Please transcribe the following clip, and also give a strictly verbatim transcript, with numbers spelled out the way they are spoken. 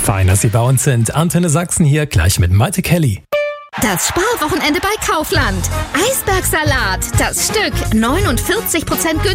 Fein, dass Sie bei uns sind. Antenne Sachsen hier, gleich mit Malte Kelly. Das Sparwochenende bei Kaufland. Eisbergsalat, das Stück neunundvierzig Prozent günstiger.